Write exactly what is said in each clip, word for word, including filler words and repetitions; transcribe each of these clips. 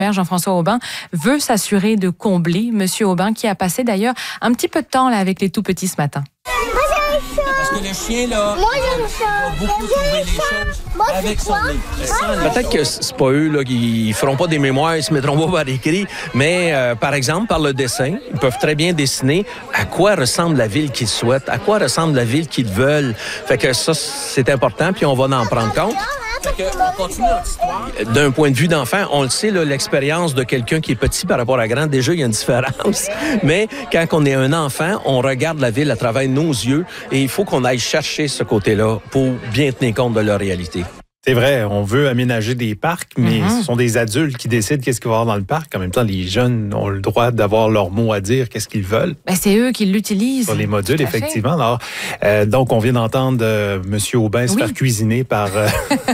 maire Jean-François Aubin veut s'assurer de combler. Monsieur Aubin qui a passé d'ailleurs un petit peu de temps là, avec les tout-petits ce matin. Parce que le chien, là, Moi, j'aime ça. va beaucoup trouver les choses Moi, c'est avec son quoi? nez. Peut-être que c'est pas eux là, qui feront pas des mémoires, ils se mettront pas par écrit, mais euh, par exemple, par le dessin, ils peuvent très bien dessiner à quoi ressemble la ville qu'ils souhaitent, à quoi ressemble la ville qu'ils veulent. Fait que ça, c'est important, puis on va en prendre compte. Fait que, on continue notre histoire. D'un point de vue d'enfant, on le sait, là, l'expérience de quelqu'un qui est petit par rapport à grand, déjà, il y a une différence. Mais quand on est un enfant, on regarde la ville à travers nos yeux et il faut qu'on aille chercher ce côté-là pour bien tenir compte de leur réalité. C'est vrai, on veut aménager des parcs, mais Mm-hmm. ce sont des adultes qui décident qu'est-ce qu'il va y avoir dans le parc. En même temps, les jeunes ont le droit d'avoir leur mot à dire, qu'est-ce qu'ils veulent. Ben, c'est eux qui l'utilisent. Sur les modules, Tout à fait. effectivement. Alors, euh, donc, on vient d'entendre euh, M. Aubin se Oui. faire cuisiner par euh,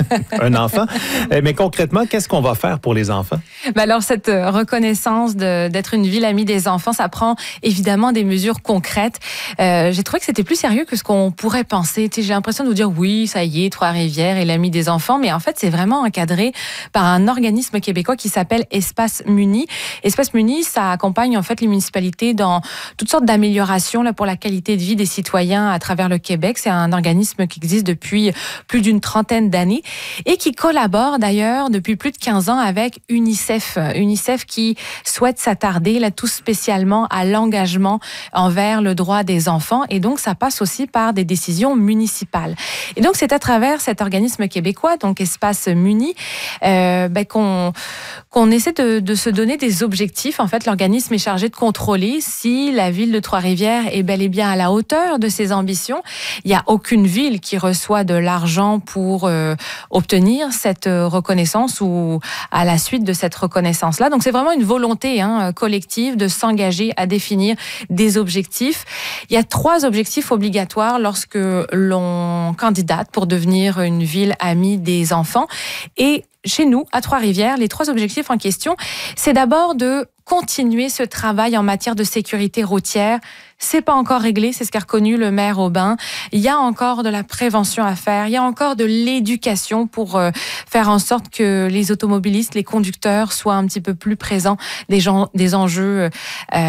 un enfant. Euh, mais concrètement, qu'est-ce qu'on va faire pour les enfants? Ben alors, cette euh, reconnaissance de, d'être une ville amie des enfants, ça prend évidemment des mesures concrètes. Euh, j'ai trouvé que c'était plus sérieux que ce qu'on pourrait penser. Tu sais, j'ai l'impression de vous dire, oui, ça y est, Trois-Rivières est l'ami des enfants, mais en fait, c'est vraiment encadré par un organisme québécois qui s'appelle Espace Muni. Espace Muni, ça accompagne en fait les municipalités dans toutes sortes d'améliorations là, pour la qualité de vie des citoyens à travers le Québec. C'est un organisme qui existe depuis plus d'une trentaine d'années et qui collabore d'ailleurs depuis plus de quinze ans avec UNICEF. UNICEF qui souhaite s'attarder là tout spécialement à l'engagement envers le droit des enfants et donc ça passe aussi par des décisions municipales. Et donc c'est à travers cet organisme québécois, donc Espace Muni, euh, ben, qu'on qu'on essaie de, de se donner des objectifs. En fait, l'organisme est chargé de contrôler si la ville de Trois-Rivières est bel et bien à la hauteur de ses ambitions. Il n'y a aucune ville qui reçoit de l'argent pour euh, obtenir cette reconnaissance ou à la suite de cette reconnaissance-là. Donc, c'est vraiment une volonté hein, collective de s'engager à définir des objectifs. Il y a trois objectifs obligatoires lorsque l'on candidate pour devenir une ville amie des enfants. Et chez nous, à Trois-Rivières, les trois objectifs en question, c'est d'abord de continuer ce travail en matière de sécurité routière. C'est pas encore réglé, c'est ce qu'a reconnu le maire Aubin. Il y a encore de la prévention à faire, il y a encore de l'éducation pour euh, faire en sorte que les automobilistes, les conducteurs soient un petit peu plus présents des, gens, des enjeux euh,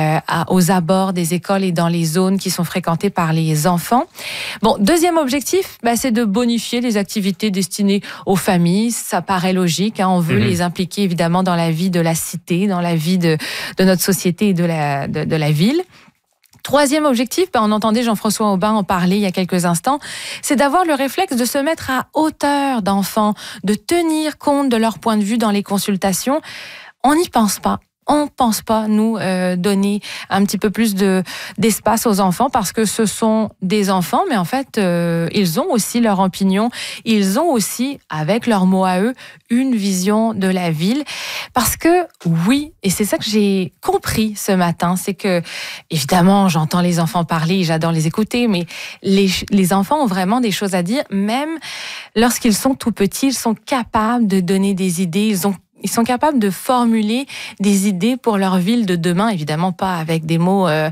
à, aux abords des écoles et dans les zones qui sont fréquentées par les enfants. Bon, deuxième objectif, bah, c'est de bonifier les activités destinées aux familles. Ça paraît logique, hein, on veut mmh. les impliquer évidemment dans la vie de la cité, dans la vie de, de notre société et de la, de, de la ville. Troisième objectif, ben on entendait Jean-François Aubin en parler il y a quelques instants, c'est d'avoir le réflexe de se mettre à hauteur d'enfants, de tenir compte de leur point de vue dans les consultations. On n'y pense pas. On ne pense pas, nous, euh, donner un petit peu plus de, d'espace aux enfants parce que ce sont des enfants, mais en fait, euh, ils ont aussi leur opinion. Ils ont aussi, avec leurs mots à eux, une vision de la ville. Parce que, oui, et c'est ça que j'ai compris ce matin, c'est que, évidemment, j'entends les enfants parler, j'adore les écouter, mais les, les enfants ont vraiment des choses à dire. Même lorsqu'ils sont tout petits, ils sont capables de donner des idées, ils ont Ils sont capables de formuler des idées pour leur ville de demain, évidemment pas avec des mots euh,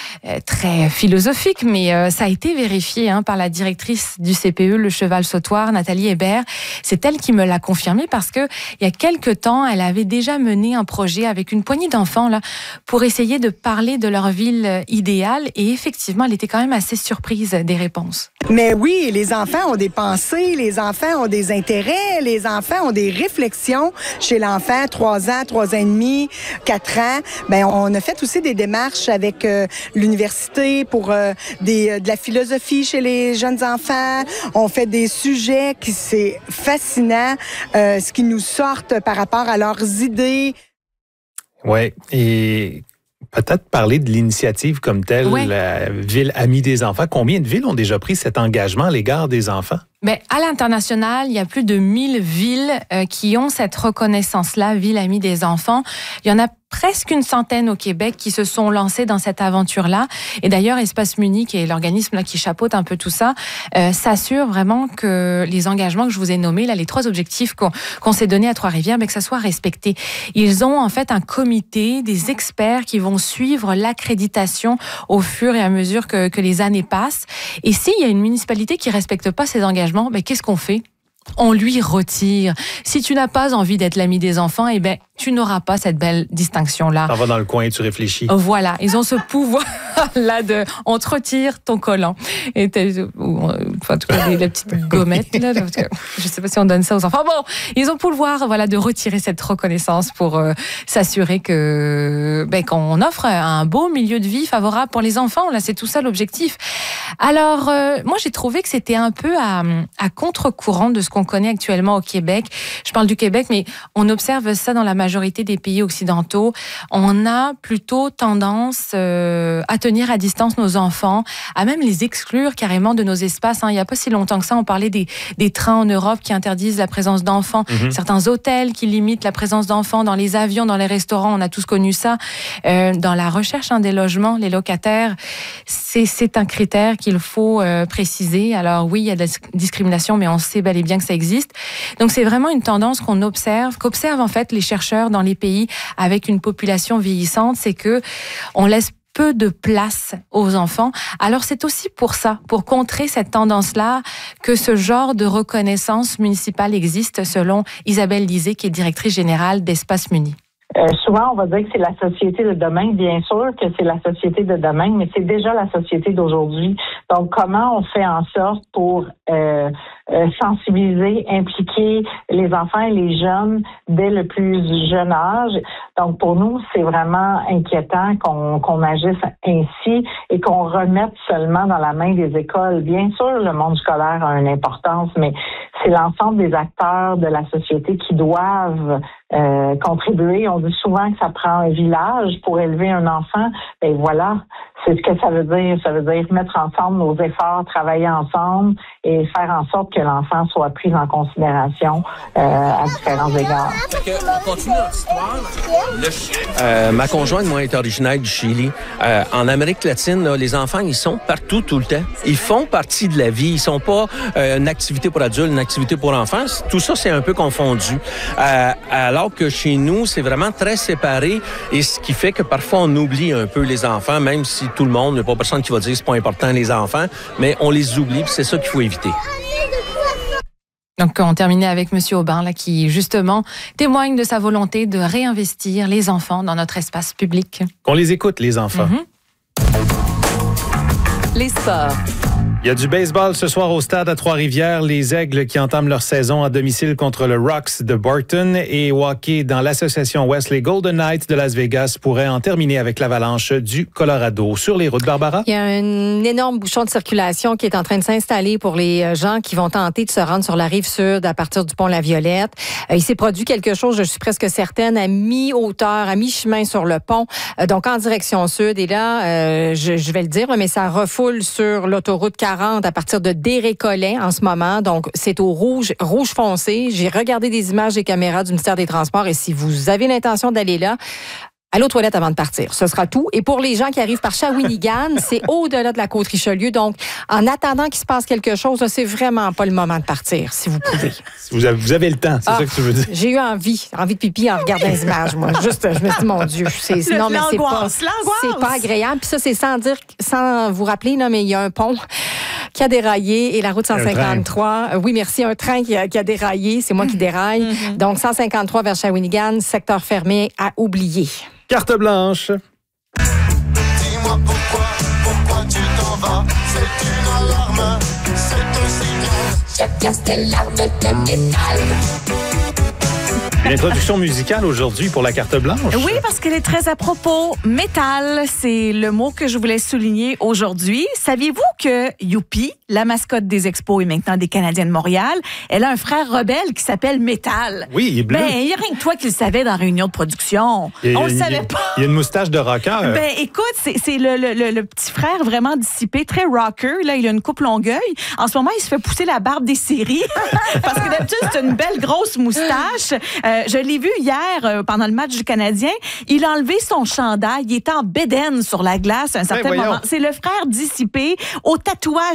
très philosophiques, mais euh, ça a été vérifié hein, par la directrice du C P E, le Cheval Sautoir, Nathalie Hébert. C'est elle qui me l'a confirmé parce que il y a quelque temps, elle avait déjà mené un projet avec une poignée d'enfants là pour essayer de parler de leur ville idéale et effectivement, elle était quand même assez surprise des réponses. Mais oui, les enfants ont des pensées, les enfants ont des intérêts, les enfants ont des réflexions. Chez l'enfant, trois ans, trois ans et demi, quatre ans, ben on a fait aussi des démarches avec euh, l'université pour euh, des, euh, de la philosophie chez les jeunes enfants. On fait des sujets qui c'est fascinant, euh, ce qui nous sortent par rapport à leurs idées. Oui, et peut-être parler de l'initiative comme telle, ouais. la Ville Amie des enfants. Combien de villes ont déjà pris cet engagement à l'égard des enfants? Mais à l'international, il y a plus de mille villes euh, qui ont cette reconnaissance-là, Ville Amie des enfants. Il y en a presque une centaine au Québec qui se sont lancés dans cette aventure-là. Et d'ailleurs, Espace Muni, qui est l'organisme là, qui chapeaute un peu tout ça, euh, s'assure vraiment que les engagements que je vous ai nommés, là, les trois objectifs qu'on, qu'on s'est donnés à Trois-Rivières, mais que ça soit respecté. Ils ont en fait un comité, des experts qui vont suivre l'accréditation au fur et à mesure que, que les années passent. Et s'il y a une municipalité qui respecte pas ces engagements, ben, qu'est-ce qu'on fait? On lui retire. Si tu n'as pas envie d'être l'ami des enfants, eh ben, tu n'auras pas cette belle distinction-là. T'en vas dans le coin et tu réfléchis. Voilà, ils ont ce pouvoir-là de... On te retire ton collant. Et ou, enfin, en tout cas, les, les petites gommettes, là. Je ne sais pas si on donne ça aux enfants. Bon, ils ont le pouvoir, voilà, de retirer cette reconnaissance pour euh, s'assurer que, ben, qu'on offre un beau milieu de vie favorable pour les enfants. Là, c'est tout ça l'objectif. Alors, euh, moi, j'ai trouvé que c'était un peu à, à contre-courant de ce qu'on connaît actuellement au Québec. Je parle du Québec, mais on observe ça dans la majorité des pays occidentaux. On a plutôt tendance euh, à tenir à distance nos enfants, à même les exclure carrément de nos espaces. Hein. Il n'y a pas si longtemps que ça, on parlait des, des trains en Europe qui interdisent la présence d'enfants, mm-hmm. certains hôtels qui limitent la présence d'enfants dans les avions, dans les restaurants. On a tous connu ça. Euh, dans la recherche hein, des logements, les locataires, c'est, c'est un critère qu'il faut euh, préciser. Alors oui, il y a de la discrimination, mais on sait bel et bien que ça existe. Donc c'est vraiment une tendance qu'on observe, qu'observent en fait les chercheurs dans les pays avec une population vieillissante, c'est que on laisse peu de place aux enfants. Alors c'est aussi pour ça, pour contrer cette tendance-là, que ce genre de reconnaissance municipale existe, selon Isabelle Lisée, qui est directrice générale d'Espace Muni. Euh, souvent, on va dire que c'est la société de demain. Bien sûr que c'est la société de demain, mais c'est déjà la société d'aujourd'hui. Donc, comment on fait en sorte pour euh, euh, sensibiliser, impliquer les enfants et les jeunes dès le plus jeune âge? Donc, pour nous, c'est vraiment inquiétant qu'on, qu'on agisse ainsi et qu'on remette seulement dans la main des écoles. Bien sûr, le monde scolaire a une importance, mais c'est l'ensemble des acteurs de la société qui doivent euh, contribuer. On dit souvent que ça prend un village pour élever un enfant. Et voilà, c'est ce que ça veut dire. Ça veut dire mettre ensemble nos efforts, travailler ensemble et faire en sorte que l'enfant soit pris en considération euh, à différents égards. Fait que, on continue notre histoire. Le chien. Euh, ma conjointe, moi, est originaire du Chili. Euh, en Amérique latine, là, les enfants, ils sont partout, tout le temps. Ils font partie de la vie. Ils sont pas euh, une activité pour adultes, une activité pour enfants. Tout ça, c'est un peu confondu. Euh, alors que chez nous, c'est vraiment très séparé. Et ce qui fait que parfois, on oublie un peu les enfants, même si tout le monde, il n'y a pas personne qui va dire que c'est pas important, les enfants. Mais on les oublie, puis c'est ça qu'il faut éviter. Donc, on terminait avec M. Aubin, là, qui, justement, témoigne de sa volonté de réinvestir les enfants dans notre espace public. Qu'on les écoute, les enfants. Mm-hmm. Les sports. Il y a du baseball ce soir au stade à Trois-Rivières. Les Aigles qui entament leur saison à domicile contre le Rocks de Barton et au hockey dans l'association West, les Golden Knights de Las Vegas pourraient en terminer avec l'Avalanche du Colorado. Sur les routes, Barbara? Il y a un énorme bouchon de circulation qui est en train de s'installer pour les gens qui vont tenter de se rendre sur la rive sud à partir du pont La Violette. Il s'est produit quelque chose, je suis presque certaine, à mi-hauteur, à mi-chemin sur le pont, donc en direction sud. Et là, euh, je, je vais le dire, mais ça refoule sur l'autoroute quarante à partir de Desrécollets en ce moment. Donc, c'est au rouge, rouge foncé. J'ai regardé des images des caméras du ministère des Transports et si vous avez l'intention d'aller là, allez aux toilettes avant de partir. Ce sera tout. Et pour les gens qui arrivent par Shawinigan, c'est au-delà de la Côte-Richelieu. Donc, en attendant qu'il se passe quelque chose, là, c'est vraiment pas le moment de partir, si vous pouvez. Vous avez, vous avez le temps, c'est ah, ça que tu veux dire? J'ai eu envie, envie de pipi en regardant les images, moi. Juste, je me suis dit, mon Dieu, c'est, le, non, mais c'est pas, c'est pas agréable. Puis ça, c'est sans dire, sans vous rappeler, là, mais il y a un pont qui a déraillé et la route cent cinquante-trois. Oui, merci. Un train qui a, qui a déraillé. C'est moi qui déraille. Mm-hmm. Donc, cent cinquante-trois vers Shawinigan, secteur fermé à oublier. Carte blanche. Dis-moi pourquoi, pourquoi tu t'en vas? C'est une alarme, c'est un signal. Je casse tes larmes de métal. Une introduction musicale aujourd'hui pour la carte blanche. Oui, parce qu'elle est très à propos. Métal, c'est le mot que je voulais souligner aujourd'hui. Saviez-vous que Youpi, la mascotte des Expos et maintenant des Canadiens de Montréal, elle a un frère rebelle qui s'appelle Métal? Oui, il est bleu. Ben, il y a rien que toi qui le savais dans la réunion de production. Il, On il, le savait il, pas. Il y a une moustache de rocker. Ben, écoute, c'est, c'est le, le, le, le petit frère vraiment dissipé, très rocker. Là, il a une coupe longueuil. En ce moment, il se fait pousser la barbe des séries. Parce que d'habitude, c'est une belle grosse moustache. Euh, je l'ai vu hier euh, pendant le match du Canadien. Il a enlevé son chandail. Il était en bédaine sur la glace à un certain ben, moment. C'est le frère dissipé au tatouage tribal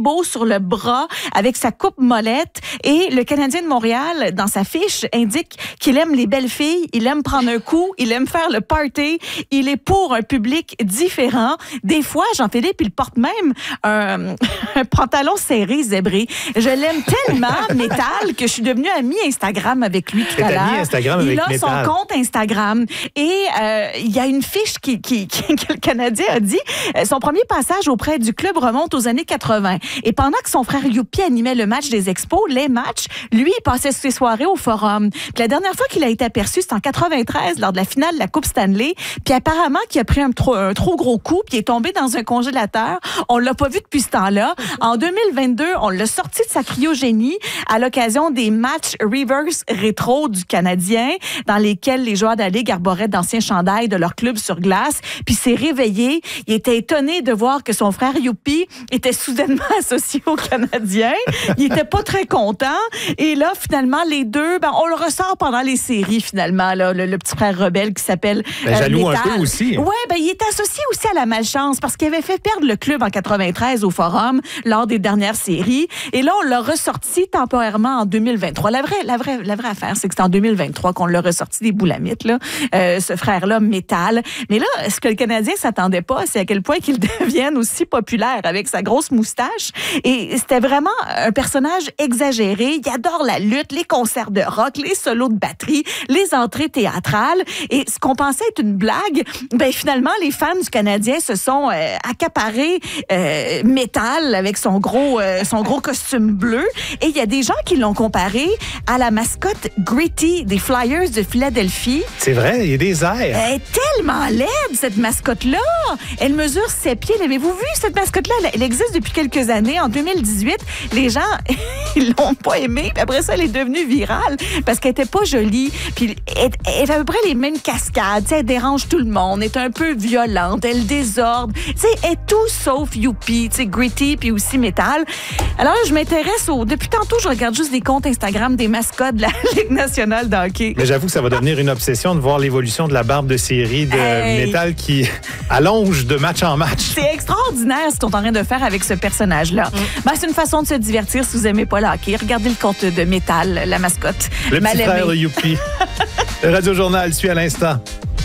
Rainbow sur le bras avec sa coupe molette. Et le Canadien de Montréal, dans sa fiche, indique qu'il aime les belles filles, il aime prendre un coup, il aime faire le party, il est pour un public différent. Des fois, Jean-Philippe, il porte même un, un pantalon serré, zébré. Je l'aime tellement, Métal, que je suis devenue amie Instagram avec lui tout à l'heure. Amie Instagram il avec a Métal. son compte Instagram et euh, il y a une fiche qui, qui, qui, que le Canadien a dit. Son premier passage auprès du club remonte aux années quatre-vingt. Et pendant que son frère Youpi animait le match des Expos, les matchs, lui, il passait ses soirées au Forum. Puis la dernière fois qu'il a été aperçu, c'était en quatre-vingt-treize, lors de la finale de la Coupe Stanley. Puis apparemment qu'il a pris un trop, un trop gros coup, puis il est tombé dans un congélateur. On l'a pas vu depuis ce temps-là. En deux mille vingt-deux, on l'a sorti de sa cryogénie à l'occasion des matchs reverse rétro du Canadien, dans lesquels les joueurs de la Ligue arboraient d'anciens chandails de leur club sur glace. Puis il s'est réveillé. Il était étonné de voir que son frère Youpi était soudainement associé au Canadien. Il était pas très content. Et là, finalement, les deux, ben, on le ressort pendant les séries, finalement, là, le, le petit frère rebelle qui s'appelle ben, euh, jaloux Métal. un peu aussi. Ouais, ben, il était associé aussi à la malchance parce qu'il avait fait perdre le club en quatre-vingt-treize au Forum lors des dernières séries. Et là, on l'a ressorti temporairement en deux mille vingt-trois. La vraie, la vraie, la vraie affaire, c'est que c'est en deux mille vingt-trois qu'on l'a ressorti des boulamites, là, euh, ce frère-là, Métal. Mais là, ce que le Canadien s'attendait pas, c'est à quel point qu'il devienne aussi populaire avec sa grosse moustache. Et c'était vraiment un personnage exagéré. Il adore la lutte, les concerts de rock, les solos de batterie, les entrées théâtrales. Et ce qu'on pensait être une blague, ben finalement, les fans du Canadien se sont euh, accaparés euh, Métal avec son gros, euh, son gros costume bleu. Et il y a des gens qui l'ont comparé à la mascotte Gritty des Flyers de Philadelphie. C'est vrai, il y a des airs. Elle est tellement laide, cette mascotte-là. Elle mesure sept pieds. L'avez-vous vu, cette mascotte-là? Elle existe depuis quelques années. En deux mille dix-huit, les gens, ils l'ont pas aimée. Puis après ça, elle est devenue virale parce qu'elle était pas jolie. Puis elle, elle fait à peu près les mêmes cascades. T'sais, elle dérange tout le monde. Elle est un peu violente. Elle désordre. T'sais, elle est tout sauf Youpi, Gritty, puis aussi Métal. Alors, je m'intéresse au... Depuis tantôt, je regarde juste des comptes Instagram des mascottes de la Ligue nationale de hockey. Mais j'avoue que ça va devenir une obsession de voir l'évolution de la barbe de série de hey. Métal qui allonge de match en match. C'est extraordinaire ce qu'on est en train de faire avec ce personnage-là. Mm. Ben, c'est une façon de se divertir si vous n'aimez pas le hockey. Regardez le compte de Métal, la mascotte. Le Mal petit aimé. frère de Youpi. Le Radio-Journal suit à l'instant.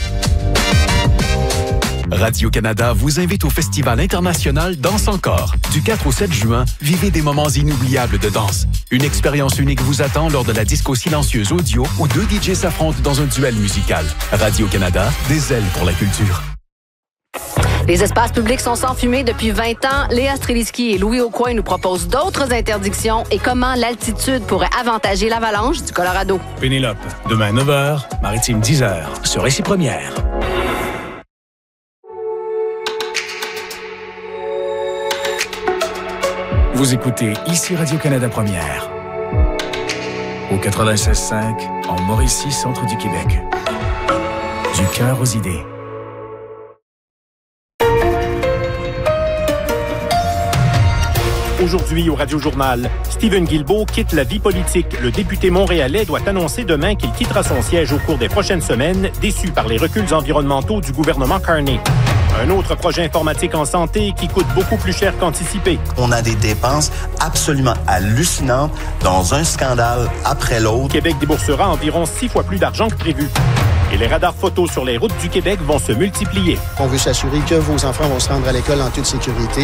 Radio-Canada vous invite au Festival international Danse encore. Du quatre au sept juin, vivez des moments inoubliables de danse. Une expérience unique vous attend lors de la disco silencieuse audio où deux D J s'affrontent dans un duel musical. Radio-Canada, des ailes pour la culture. Les espaces publics sont sans fumée depuis vingt ans. Léa Streliski et Louis Aucoin nous proposent d'autres interdictions et comment l'altitude pourrait avantager l'avalanche du Colorado. Pénélope, demain neuf heures, Maritime dix heures, sur Récit Première. Vous écoutez ici Radio-Canada Première. Au quatre-vingt-seize cinq, en Mauricie, centre du Québec. Du cœur aux idées. Aujourd'hui au Radio-Journal, Stephen Guilbeault quitte la vie politique. Le député montréalais doit annoncer demain qu'il quittera son siège au cours des prochaines semaines, déçu par les reculs environnementaux du gouvernement Carney. Un autre projet informatique en santé qui coûte beaucoup plus cher qu'anticipé. On a des dépenses absolument hallucinantes dans un scandale après l'autre. Québec déboursera environ six fois plus d'argent que prévu. Et les radars photos sur les routes du Québec vont se multiplier. On veut s'assurer que vos enfants vont se rendre à l'école en toute sécurité.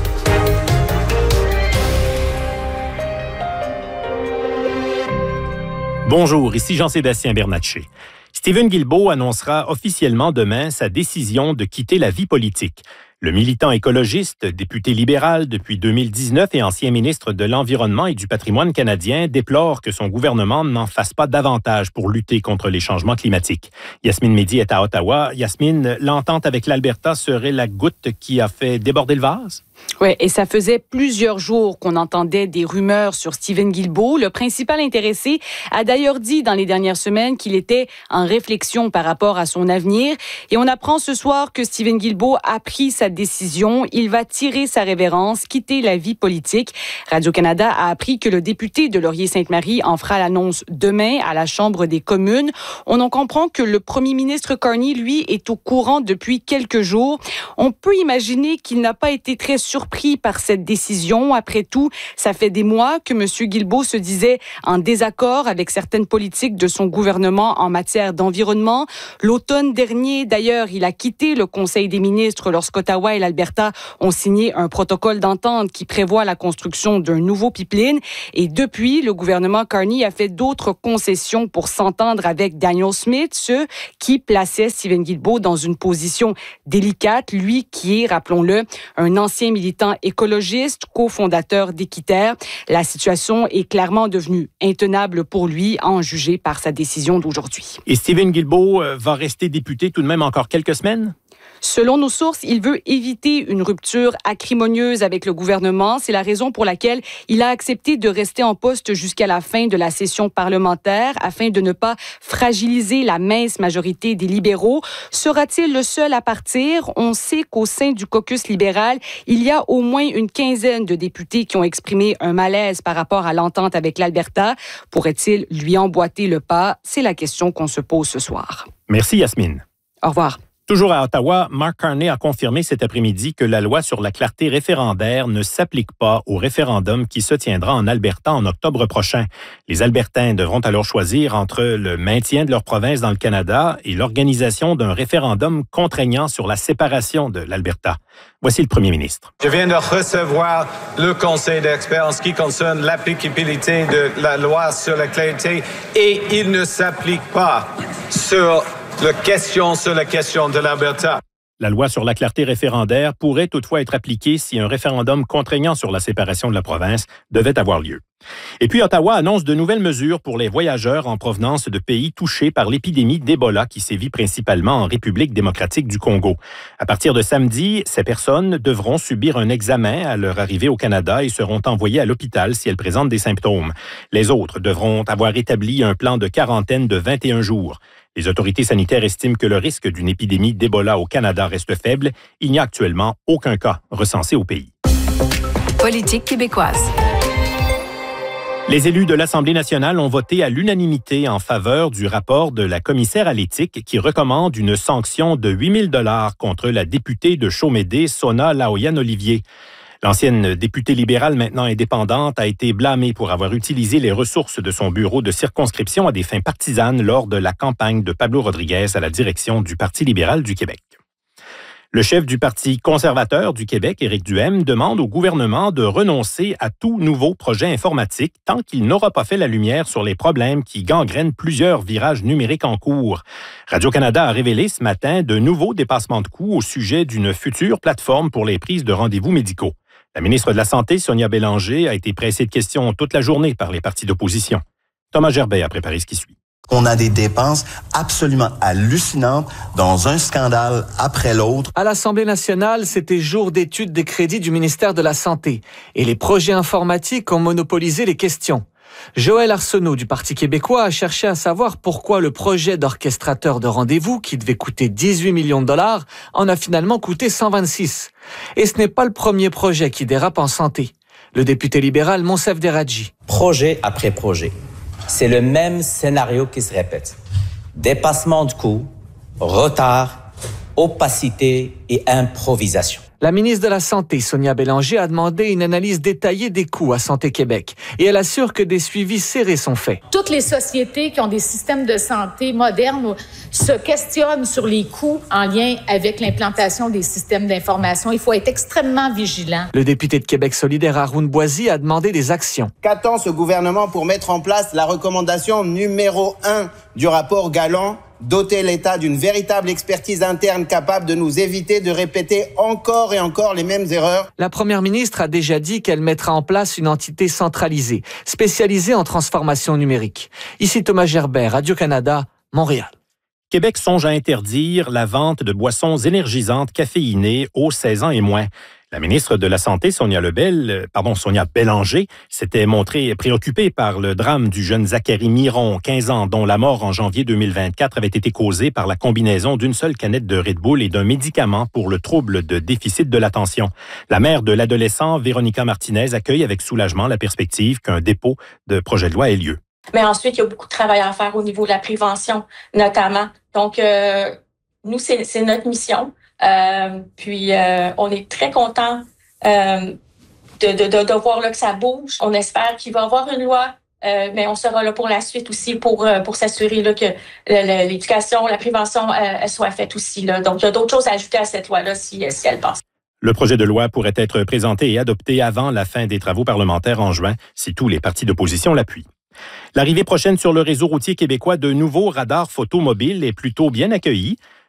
Bonjour, ici Jean-Sébastien Bernatchez. Stephen Guilbeault annoncera officiellement demain sa décision de quitter la vie politique. Le militant écologiste, député libéral depuis deux mille dix-neuf et ancien ministre de l'Environnement et du Patrimoine canadien, déplore que son gouvernement n'en fasse pas davantage pour lutter contre les changements climatiques. Yasmine Mehdi est à Ottawa. Yasmine, l'entente avec l'Alberta serait la goutte qui a fait déborder le vase? Oui, et ça faisait plusieurs jours qu'on entendait des rumeurs sur Stephen Guilbeault. Le principal intéressé a d'ailleurs dit dans les dernières semaines qu'il était en réflexion par rapport à son avenir. Et on apprend ce soir que Stephen Guilbeault a pris sa décision. Il va tirer sa révérence, quitter la vie politique. Radio-Canada a appris que le député de Laurier-Sainte-Marie en fera l'annonce demain à la Chambre des communes. On en comprend que le premier ministre Carney, lui, est au courant depuis quelques jours. On peut imaginer qu'il n'a pas été très surpris par cette décision. Après tout, ça fait des mois que M. Guilbeault se disait en désaccord avec certaines politiques de son gouvernement en matière d'environnement. L'automne dernier, d'ailleurs, il a quitté le Conseil des ministres lorsqu'Ottawa et l'Alberta ont signé un protocole d'entente qui prévoit la construction d'un nouveau pipeline. Et depuis, le gouvernement Carney a fait d'autres concessions pour s'entendre avec Daniel Smith, ce qui plaçait Steven Guilbeault dans une position délicate, lui qui est, rappelons-le, un ancien militant écologiste, cofondateur d'Équiterre. La situation est clairement devenue intenable pour lui, à en juger par sa décision d'aujourd'hui. Et Steven Guilbeault va rester député tout de même encore quelques semaines? Selon nos sources, il veut éviter une rupture acrimonieuse avec le gouvernement. C'est la raison pour laquelle il a accepté de rester en poste jusqu'à la fin de la session parlementaire afin de ne pas fragiliser la mince majorité des libéraux. Sera-t-il le seul à partir? On sait qu'au sein du caucus libéral, il y a au moins une quinzaine de députés qui ont exprimé un malaise par rapport à l'entente avec l'Alberta. Pourrait-il lui emboîter le pas? C'est la question qu'on se pose ce soir. Merci Yasmine. Au revoir. Toujours à Ottawa, Mark Carney a confirmé cet après-midi que la loi sur la clarté référendaire ne s'applique pas au référendum qui se tiendra en Alberta en octobre prochain. Les Albertains devront alors choisir entre le maintien de leur province dans le Canada et l'organisation d'un référendum contraignant sur la séparation de l'Alberta. Voici le premier ministre. Je viens de recevoir le conseil d'experts en ce qui concerne l'applicabilité de la loi sur la clarté et il ne s'applique pas sur la question sur la question de l'Alberta. La loi sur la clarté référendaire pourrait toutefois être appliquée si un référendum contraignant sur la séparation de la province devait avoir lieu. Et puis, Ottawa annonce de nouvelles mesures pour les voyageurs en provenance de pays touchés par l'épidémie d'Ebola qui sévit principalement en République démocratique du Congo. À partir de samedi, ces personnes devront subir un examen à leur arrivée au Canada et seront envoyées à l'hôpital si elles présentent des symptômes. Les autres devront avoir établi un plan de quarantaine de vingt et un jours. Les autorités sanitaires estiment que le risque d'une épidémie d'Ebola au Canada reste faible. Il n'y a actuellement aucun cas recensé au pays. Politique québécoise. Les élus de l'Assemblée nationale ont voté à l'unanimité en faveur du rapport de la commissaire à l'éthique qui recommande une sanction de huit mille dollars contre la députée de Chaumédé, Sona Laoyan-Olivier. L'ancienne députée libérale, maintenant indépendante, a été blâmée pour avoir utilisé les ressources de son bureau de circonscription à des fins partisanes lors de la campagne de Pablo Rodriguez à la direction du Parti libéral du Québec. Le chef du Parti conservateur du Québec, Éric Duhaime, demande au gouvernement de renoncer à tout nouveau projet informatique tant qu'il n'aura pas fait la lumière sur les problèmes qui gangrènent plusieurs virages numériques en cours. Radio-Canada a révélé ce matin de nouveaux dépassements de coûts au sujet d'une future plateforme pour les prises de rendez-vous médicaux. La ministre de la Santé, Sonia Bélanger, a été pressée de questions toute la journée par les partis d'opposition. Thomas Gerbet a préparé ce qui suit. On a des dépenses absolument hallucinantes dans un scandale après l'autre. À l'Assemblée nationale, c'était jour d'étude des crédits du ministère de la Santé et les projets informatiques ont monopolisé les questions. Joël Arsenault du Parti québécois a cherché à savoir pourquoi le projet d'orchestrateur de rendez-vous, qui devait coûter dix-huit millions de dollars, en a finalement coûté cent vingt-six. Et ce n'est pas le premier projet qui dérape en santé. Le député libéral Monsef Deradji. Projet après projet, c'est le même scénario qui se répète. Dépassement de coûts, retard, opacité et improvisation. La ministre de la Santé, Sonia Bélanger, a demandé une analyse détaillée des coûts à Santé Québec et elle assure que des suivis serrés sont faits. Toutes les sociétés qui ont des systèmes de santé modernes se questionnent sur les coûts en lien avec l'implantation des systèmes d'information. Il faut être extrêmement vigilant. Le député de Québec solidaire, Haroun Boisy, a demandé des actions. Qu'attend ce gouvernement pour mettre en place la recommandation numéro un du rapport Galland? Doter l'État d'une véritable expertise interne capable de nous éviter de répéter encore et encore les mêmes erreurs. La première ministre a déjà dit qu'elle mettra en place une entité centralisée, spécialisée en transformation numérique. Ici Thomas Gerbet, Radio-Canada, Montréal. Québec songe à interdire la vente de boissons énergisantes caféinées aux seize ans et moins. La ministre de la Santé, Sonia Lebel, pardon, Sonia Bélanger, s'était montrée préoccupée par le drame du jeune Zachary Miron, quinze ans, dont la mort en janvier deux mille vingt-quatre avait été causée par la combinaison d'une seule canette de Red Bull et d'un médicament pour le trouble de déficit de l'attention. La mère de l'adolescent, Véronica Martinez, accueille avec soulagement la perspective qu'un dépôt de projet de loi ait lieu. Mais ensuite, il y a beaucoup de travail à faire au niveau de la prévention, notamment. Donc, euh, nous, c'est, c'est notre mission. Euh, puis, euh, on est très contents euh, de, de, de, de voir là, que ça bouge. On espère qu'il va y avoir une loi, euh, mais on sera là pour la suite aussi pour, euh, pour s'assurer là, que le, l'éducation, la prévention euh, soit faite aussi. Là. Donc, il y a d'autres choses à ajouter à cette loi-là si, si elle passe. Le projet de loi pourrait être présenté et adopté avant la fin des travaux parlementaires en juin, si tous les partis d'opposition l'appuient. L'arrivée prochaine sur le réseau routier québécois de nouveaux radars photomobiles est plutôt bien accueillie.